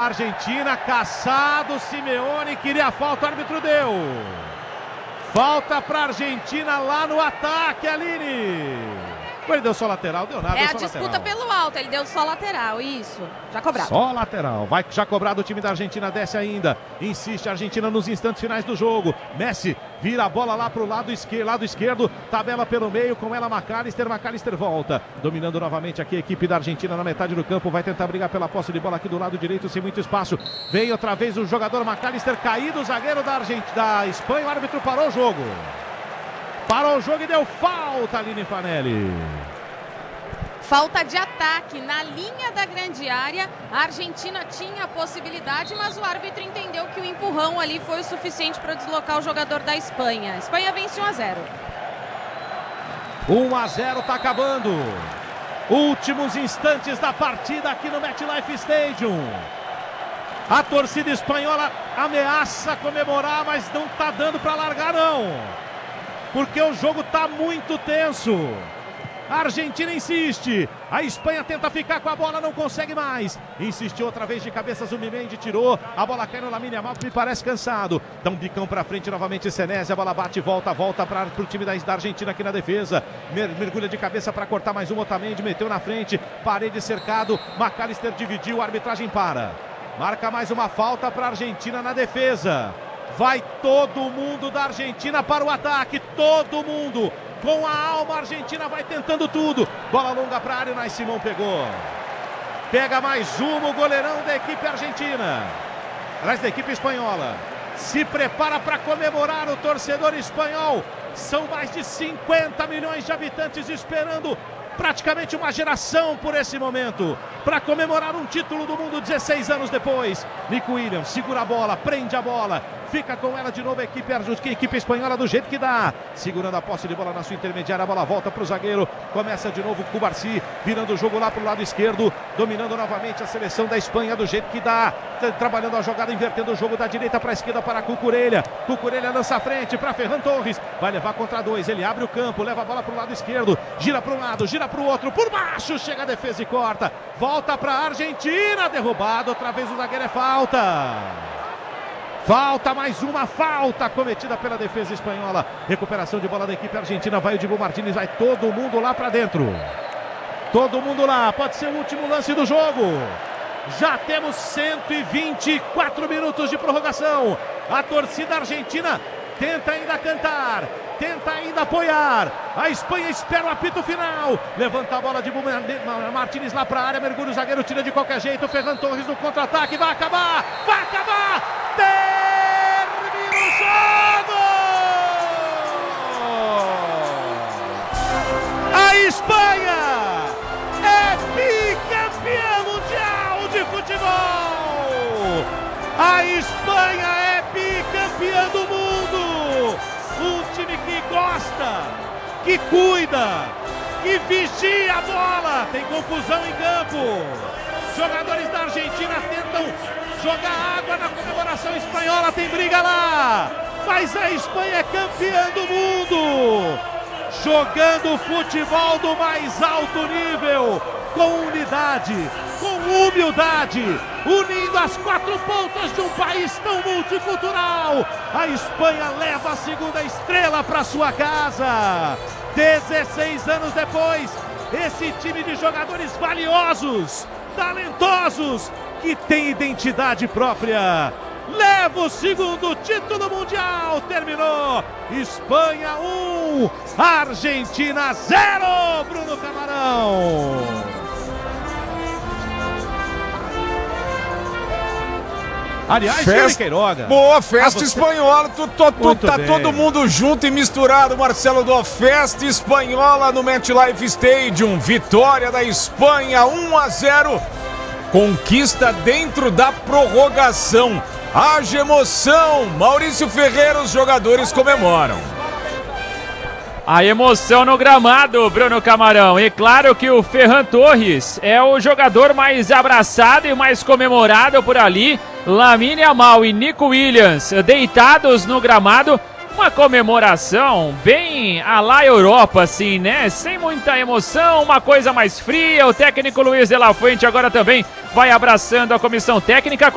Argentina, caçado, Simeone queria falta, o árbitro deu. Falta para a Argentina lá no ataque, Aline. Ele deu só lateral, deu nada. É a disputa pelo alto, ele deu só lateral, isso. Já cobrado. Só lateral, vai já cobrado, o time da Argentina desce ainda. Insiste a Argentina nos instantes finais do jogo. Messi vira a bola lá pro lado esquerdo, tabela pelo meio, com ela McAllister volta. Dominando novamente aqui a equipe da Argentina na metade do campo, vai tentar brigar pela posse de bola aqui do lado direito, sem muito espaço. Vem outra vez o jogador McAllister, caído o zagueiro da Espanha, o árbitro parou o jogo. Parou o jogo e deu falta, Aline Fanelli. Falta de ataque na linha da grande área. A Argentina tinha a possibilidade, mas o árbitro entendeu que o empurrão ali foi o suficiente para deslocar o jogador da Espanha. A Espanha vence 1-0. 1-0, tá acabando. Últimos instantes da partida aqui no MetLife Stadium. A torcida espanhola ameaça comemorar, mas não tá dando para largar não. Porque o jogo tá muito tenso. A Argentina insiste, a Espanha tenta ficar com a bola, não consegue mais. Insistiu outra vez de cabeça, Zubimendi tirou, a bola cai no Lamine Yamal, me parece cansado. Dá um bicão pra frente novamente, Senesi, a bola bate e volta pro time da Argentina aqui na defesa. Mergulha de cabeça para cortar mais um, Otamendi meteu na frente, parede cercado, McAllister dividiu, a arbitragem para. Marca mais uma falta para a Argentina na defesa. Vai todo mundo da Argentina para o ataque, todo mundo. Com a alma, a Argentina vai tentando tudo. Bola longa para a área, o Unai Simón pegou. Pega mais uma, o goleirão da equipe argentina. Aliás, da equipe espanhola. Se prepara para comemorar o torcedor espanhol. São mais de 50 milhões de habitantes esperando praticamente uma geração por esse momento, para comemorar um título do mundo 16 anos depois. Nico Williams segura a bola, prende a bola, fica com ela de novo a equipe espanhola do jeito que dá, segurando a posse de bola na sua intermediária, a bola volta para o zagueiro, começa de novo com o Cubarsí, virando o jogo lá para o lado esquerdo, dominando novamente a seleção da Espanha do jeito que dá, trabalhando a jogada, invertendo o jogo da direita para a esquerda para Cucurella lança a frente para Ferran Torres, vai levar contra dois, ele abre o campo, leva a bola para o lado esquerdo, gira para um lado, gira para o outro, por baixo, chega a defesa e corta, volta para a Argentina, derrubado, outra vez o zagueiro, é falta. Falta, mais uma falta cometida pela defesa espanhola. Recuperação de bola da equipe argentina. Vai o Dibu Martínez, vai todo mundo lá para dentro. Todo mundo lá, pode ser o último lance do jogo. Já temos 124 minutos de prorrogação. A torcida argentina tenta ainda cantar, tenta ainda apoiar. A Espanha espera o apito final. Levanta a bola de Martínez lá para a área. Mergulha o zagueiro, tira de qualquer jeito. Ferran Torres no contra-ataque. Vai acabar. Termina o jogo. A Espanha é bicampeã mundial de futebol. A Espanha é bicampeã do mundo. Um time que gosta, que cuida, que vigia a bola. Tem confusão em campo. Jogadores da Argentina tentam jogar água na comemoração espanhola. Tem briga lá. Mas a Espanha é campeã do mundo. Jogando futebol do mais alto nível. Com unidade, com humildade, unindo as quatro pontas de um país tão multicultural. A Espanha leva a segunda estrela para sua casa. 16 anos depois, esse time de jogadores valiosos, talentosos, que tem identidade própria, leva o segundo título mundial. Terminou. Espanha 1, Argentina 0. Bruno Camarão. Aliás, festa, Queiroga. Boa, festa espanhola, tá todo mundo junto e misturado, Marcelo Dó. Festa espanhola no MetLife Stadium, vitória da Espanha 1-0, conquista dentro da prorrogação. Haja emoção, Maurício Ferreira, os jogadores comemoram. A emoção no gramado, Bruno Camarão. E claro que o Ferran Torres é o jogador mais abraçado e mais comemorado por ali. Lamine Yamal e Nico Williams deitados no gramado. Uma comemoração bem à la Europa, assim, né? Sem muita emoção, uma coisa mais fria. O técnico Luiz de la Fuente agora também vai abraçando a comissão técnica.